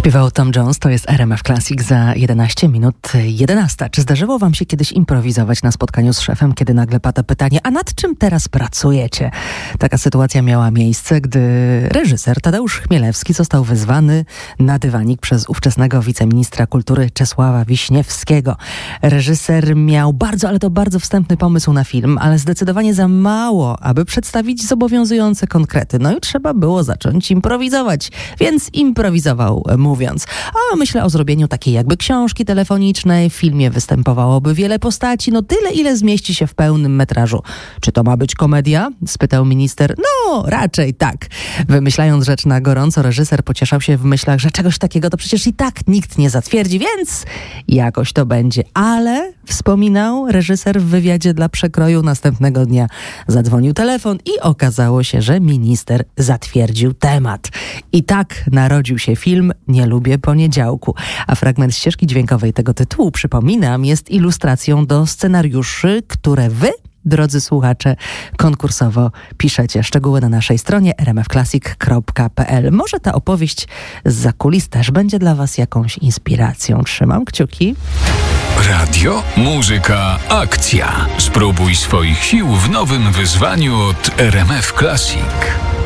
Śpiewał Tom Jones, to jest RMF Classic za 11 minut 11. Czy zdarzyło wam się kiedyś improwizować na spotkaniu z szefem, kiedy nagle pada pytanie, a nad czym teraz pracujecie? Taka sytuacja miała miejsce, gdy reżyser Tadeusz Chmielewski został wezwany na dywanik przez ówczesnego wiceministra kultury Czesława Wiśniewskiego. Reżyser miał bardzo, ale to bardzo wstępny pomysł na film, ale zdecydowanie za mało, aby przedstawić zobowiązujące konkrety. No i trzeba było zacząć improwizować, więc improwizował, mówiąc, myślę o zrobieniu takiej jakby książki telefonicznej, w filmie występowałoby wiele postaci, no tyle, ile zmieści się w pełnym metrażu. Czy to ma być komedia? Spytał minister. No, raczej tak. Wymyślając rzecz na gorąco, reżyser pocieszał się w myślach, że czegoś takiego to przecież i tak nikt nie zatwierdzi, więc jakoś to będzie. Ale, wspominał reżyser w wywiadzie dla Przekroju, następnego dnia zadzwonił telefon i okazało się, że minister zatwierdził temat. I tak narodził się film Nie lubię poniedziałku. A fragment ścieżki dźwiękowej tego tytułu, przypominam, jest ilustracją do scenariuszy, które wy, drodzy słuchacze, konkursowo piszecie. Szczegóły na naszej stronie rmfclassic.pl. Może ta opowieść zza kulis też będzie dla was jakąś inspiracją. Trzymam kciuki. Radio, muzyka, akcja. Spróbuj swoich sił w nowym wyzwaniu od RMF Classic.